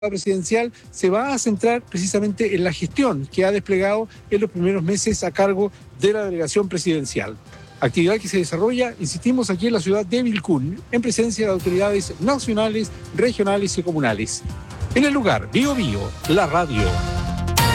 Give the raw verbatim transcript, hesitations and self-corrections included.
presidencial se va a centrar precisamente en la gestión que ha desplegado en los primeros meses a cargo de la delegación presidencial. Actividad que se desarrolla, insistimos, aquí en la ciudad de Vilcún, en presencia de autoridades nacionales, regionales y comunales. En el lugar, Bío Bío, la radio.